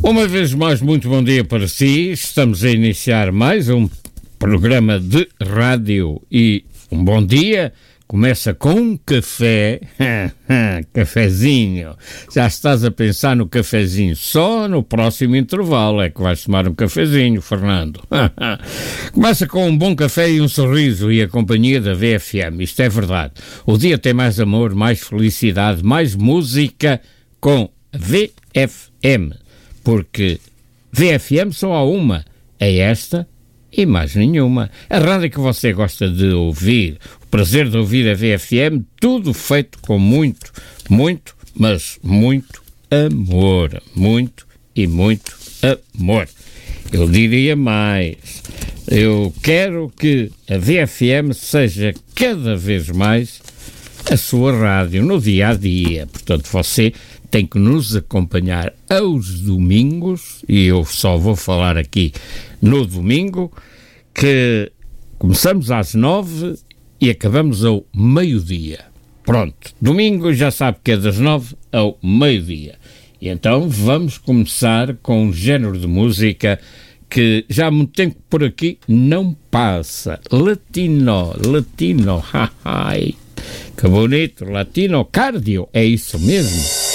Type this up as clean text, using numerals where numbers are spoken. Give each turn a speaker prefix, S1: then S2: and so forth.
S1: Uma vez mais, muito bom dia para si. Estamos a iniciar mais um programa de rádio e um bom dia. Começa com um café, cafezinho. Já estás a pensar no cafezinho. Só no próximo intervalo é que vais tomar um cafezinho, Fernando. Começa com um bom café e um sorriso e a companhia da VFM. Isto é verdade. O dia tem mais amor, mais felicidade, mais música com a VFM. Porque VFM só há uma. É esta e mais nenhuma. A rádio que você gosta de ouvir. O prazer de ouvir a VFM. Tudo feito com muito, mas muito amor. Muito e muito amor. Eu diria mais. Eu quero que a VFM seja cada vez mais a sua rádio no dia a dia. Portanto, você tem que nos acompanhar aos domingos, e eu só vou falar aqui no domingo, que começamos às 9 e acabamos ao meio-dia. Pronto, domingo já sabe que é das 9 ao meio-dia. E então vamos começar com um género de música que já há muito tempo por aqui não passa. Latino, que bonito, latino cardio, é isso mesmo.